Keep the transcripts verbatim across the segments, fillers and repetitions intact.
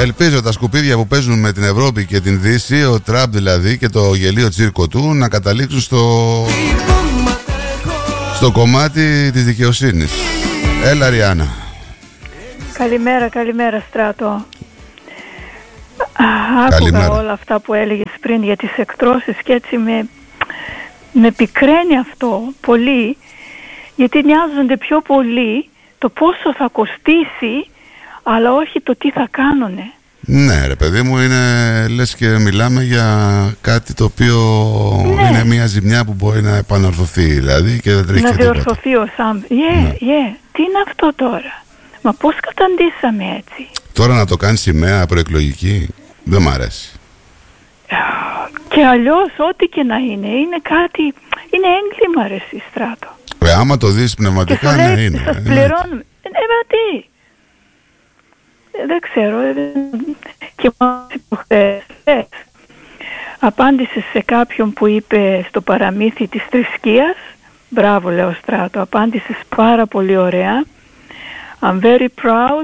Ελπίζω τα σκουπίδια που παίζουν με την Ευρώπη και την Δύση, ο Τραμπ δηλαδή και το γελίο τσίρκο του, να καταλήξουν στο, στο κομμάτι της δικαιοσύνης. Έλα Ριάννα. Καλημέρα, καλημέρα Στράτο. Άκουγα Καλημέρα. όλα αυτά που έλεγες πριν για τις εκτρώσεις και έτσι με, με πικραίνει αυτό πολύ, γιατί νοιάζονται πιο πολύ το πόσο θα κοστίσει, αλλά όχι το τι θα κάνουνε. Ναι ρε παιδί μου, είναι λες και μιλάμε για κάτι το οποίο ναι. είναι μια ζημιά που μπορεί να επανορθωθεί δηλαδή και δεν τρέχει να τίποτα. διορθωθεί ο Σαμ. Yeah, ναι. yeah. Τι είναι αυτό τώρα? Μα πώς καταντήσαμε έτσι? Τώρα να το κάνει σημαία προεκλογική δεν μ' αρέσει. Και αλλιώς ό,τι και να είναι, είναι κάτι, είναι έγκλημα ρε εσύ Στράτο. Ε, άμα το δεις πνευματικά, ναι λέει, είναι. Σας πληρώνουμε. Ε, μα τι? Ε, δεν ξέρω. Ε, και χθες απάντησε σε κάποιον που είπε στο παραμύθι της θρησκείας. Μπράβο λέω Στράτο, απάντησες πάρα πολύ ωραία. I'm very proud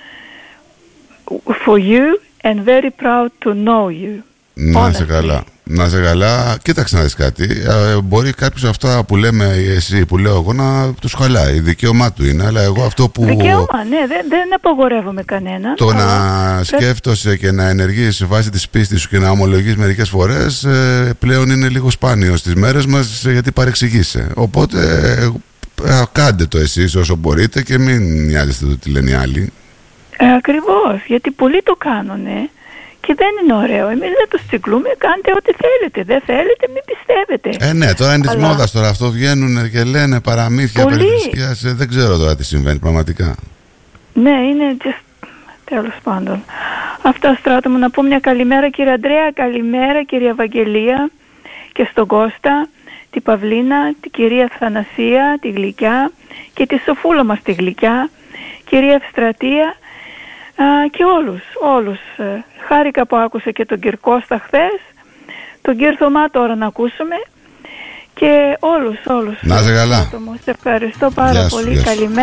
for you and very proud to know you. Να σε καλά. Να σε καλά. Κοίταξε να δεις κάτι. Ε, μπορεί κάποιος αυτά που λέμε εσύ, που λέω εγώ, να τους χαλάει. Δικαίωμά του είναι. Αλλά εγώ αυτό που. Δικαίωμα, ναι, δεν, δεν απαγορεύομαι κανένα. Το αλλά... να σκέφτεσαι και να ενεργείς σε βάση της πίστης σου και να ομολογείς μερικές φορές ε, πλέον είναι λίγο σπάνιο στις μέρες μας, γιατί παρεξηγείσαι. Οπότε ε, κάντε το εσείς όσο μπορείτε και μην νοιάζεστε το τι λένε οι άλλοι. Ε, ακριβώς, γιατί πολλοί το κάνουνε. Και δεν είναι ωραίο. Εμείς δεν τους τσιγκλούμε, κάντε ό,τι θέλετε. Δεν θέλετε, μην πιστεύετε. Ε, ναι, τώρα είναι της Αλλά... μόδας τώρα. Αυτό βγαίνουν και λένε παραμύθια περί θρησκείας. Ε, δεν ξέρω τώρα τι συμβαίνει πραγματικά. Ναι, είναι just... τέλος πάντων. Αυτά Στράτο μου, να πω μια καλημέρα κύριε Αντρέα, καλημέρα κυρία Βαγγελία και στον Κώστα, την Παυλίνα, την κυρία Θανασία, τη Γλυκιά και τη Σοφούλα μας τη Γλυκιά, κυρία Ευστρατεία. Α, και όλους, όλους. Χάρηκα που άκουσα και τον κύριο Κώστα χθες, τον κύριο Θωμά τώρα να ακούσουμε και όλους, όλους. Να είσαι καλά. Σε ευχαριστώ πάρα Γεια σου, πολύ. γεια σου. Καλημέρα.